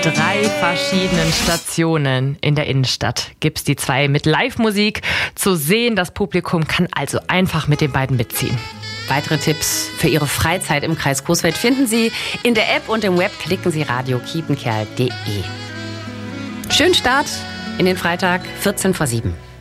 3 verschiedenen Stationen in der Innenstadt gibt's die 2 mit Live-Musik zu sehen. Das Publikum kann also einfach mit den beiden mitziehen. Weitere Tipps für Ihre Freizeit im Kreis Coesfeld finden Sie in der App und im Web. Klicken Sie radiokiepenkerl.de. Schönen Start in den Freitag, 14 vor 7.